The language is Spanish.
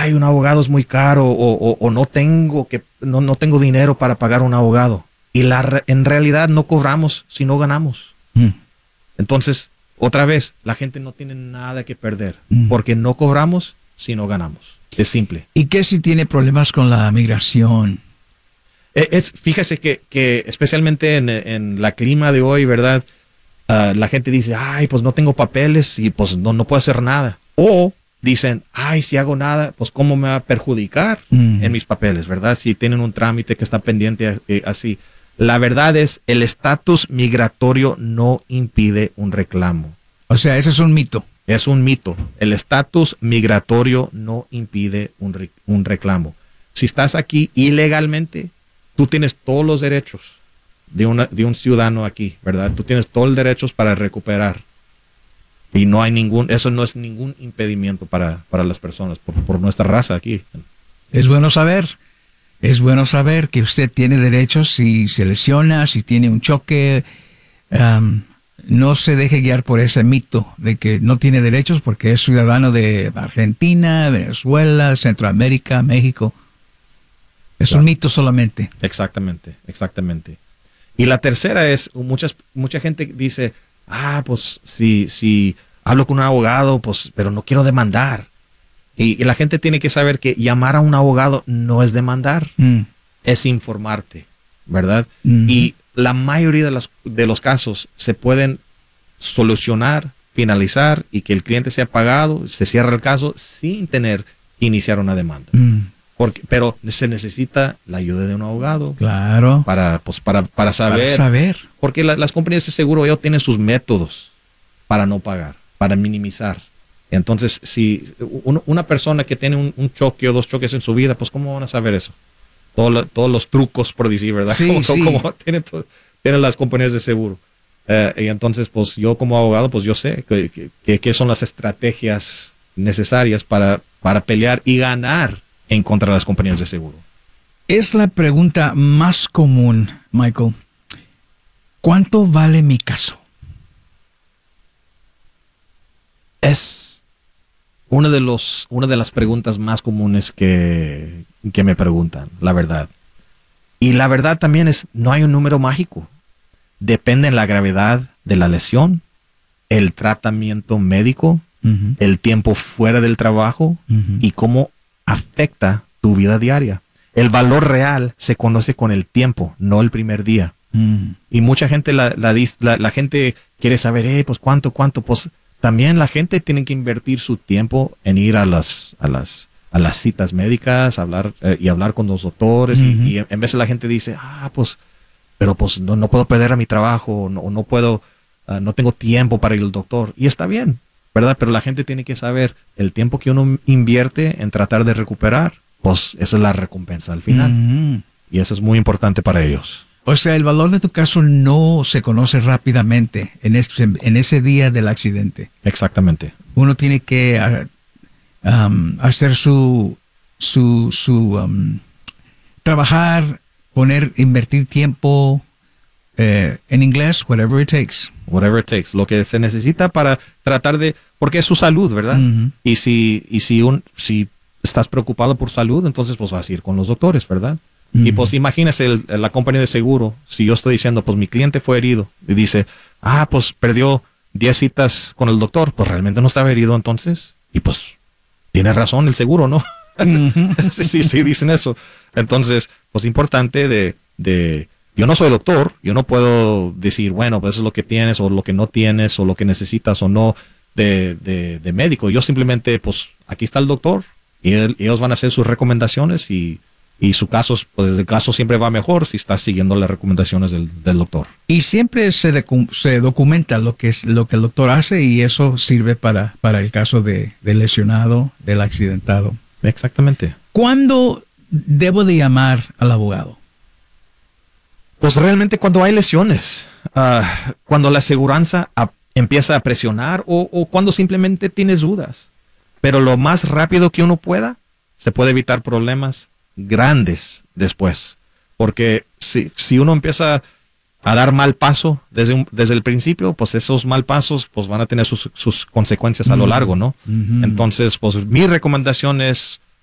ay, un abogado es muy caro o no tengo dinero para pagar un abogado. Y en realidad no cobramos si no ganamos. Entonces, otra vez, la gente no tiene nada que perder porque no cobramos si no ganamos. Es simple. ¿Y qué si tiene problemas con la migración? Fíjese que especialmente en la clima de hoy, ¿verdad? La gente dice, ay, pues no tengo papeles y pues no puedo hacer nada. O dicen, ay, si hago nada, pues cómo me va a perjudicar en mis papeles, ¿verdad? Si tienen un trámite que está pendiente así. La verdad es, el estatus migratorio no impide un reclamo. O sea, ese es un mito. Es un mito. El estatus migratorio no impide un reclamo. Si estás aquí ilegalmente, tú tienes todos los derechos de un ciudadano aquí, ¿verdad? Tú tienes todos los derechos para recuperar. Y no hay eso no es ningún impedimento para las personas por nuestra raza aquí. Es bueno saber. Es bueno saber que usted tiene derechos si se lesiona, si tiene un choque. No se deje guiar por ese mito de que no tiene derechos porque es ciudadano de Argentina, Venezuela, Centroamérica, México. Es un mito solamente. Exactamente. Y la tercera es, mucha gente dice, pues si hablo con un abogado, pues, pero no quiero demandar. Y la gente tiene que saber que llamar a un abogado no es demandar, es informarte, ¿verdad? Y la mayoría de los casos se pueden solucionar, finalizar y que el cliente sea pagado, se cierra el caso sin tener que iniciar una demanda. Pero se necesita la ayuda de un abogado. Claro. Para saber. Para saber. Porque las compañías de seguro ellos tienen sus métodos para no pagar, para minimizar. Entonces, si una persona que tiene un choque o dos choques en su vida, pues ¿cómo van a saber eso? Todos los trucos, por decir, ¿verdad? Sí, como tienen las compañías de seguro. Y entonces, pues yo como abogado, pues yo sé qué son las estrategias necesarias para pelear y ganar en contra de las compañías de seguro. Es la pregunta más común, Michael. ¿Cuánto vale mi caso? Es una de las preguntas más comunes que me preguntan, la verdad. Y la verdad también es, no hay un número mágico. Depende de la gravedad de la lesión, el tratamiento médico, el tiempo fuera del trabajo y cómo afecta tu vida diaria. El valor real se conoce con el tiempo, no el primer día. Y mucha gente la gente quiere saber, pues cuánto, pues también la gente tiene que invertir su tiempo en ir a las citas médicas, hablar con los doctores y en vez de la gente dice, pero pues no puedo perder a mi trabajo, no puedo, no tengo tiempo para ir al doctor. Y está bien, ¿verdad? Pero la gente tiene que saber el tiempo que uno invierte en tratar de recuperar, pues esa es la recompensa al final. Y eso es muy importante para ellos. O sea, el valor de tu caso no se conoce rápidamente en ese día del accidente. Exactamente. Uno tiene que hacer trabajar, invertir tiempo, en inglés, whatever it takes. Whatever it takes. Lo que se necesita para tratar porque es su salud, ¿verdad? Y si estás preocupado por salud, entonces pues vas a ir con los doctores, ¿verdad? Y pues imagínese la compañía de seguro, si yo estoy diciendo, pues mi cliente fue herido y dice, pues perdió 10 citas con el doctor, pues realmente no estaba herido entonces. Y pues tiene razón el seguro, ¿no? sí, dicen eso. Entonces, pues importante yo no soy doctor, yo no puedo decir, bueno, pues eso es lo que tienes o lo que no tienes o lo que necesitas o no de médico. Yo simplemente, pues aquí está el doctor y ellos van a hacer sus recomendaciones y su caso, pues el caso siempre va mejor si estás siguiendo las recomendaciones del doctor. Y siempre se documenta lo que el doctor hace y eso sirve para el caso del lesionado, del accidentado. Exactamente. ¿Cuándo debo de llamar al abogado? Pues realmente cuando hay lesiones, cuando la aseguranza empieza a presionar o cuando simplemente tienes dudas. Pero lo más rápido que uno pueda, se puede evitar problemas grandes después, porque si uno empieza a dar mal paso desde el principio, pues esos mal pasos pues van a tener sus consecuencias a lo largo, ¿no? Entonces, pues mi recomendación es